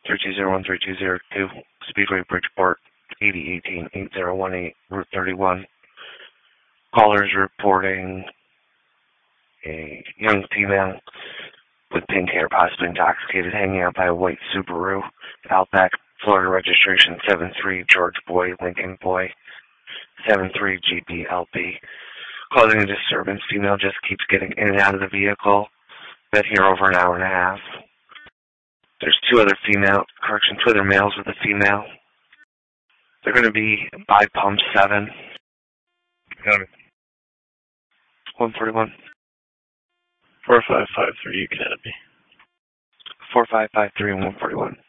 320-1302, Speedway Bridgeport, 8018-8018, Route 31. Callers reporting a young female with pink hair, possibly intoxicated, hanging out by a white Subaru, Outback, Florida registration 73, George Boy, Lincoln Boy, 73 GBLB. Causing a disturbance. Female just keeps getting in and out of the vehicle. Been here over an hour and a half. There's two other males with a female. They're going to be by pump 7. Got it. 141. 4553 Academy. 4553 and 141.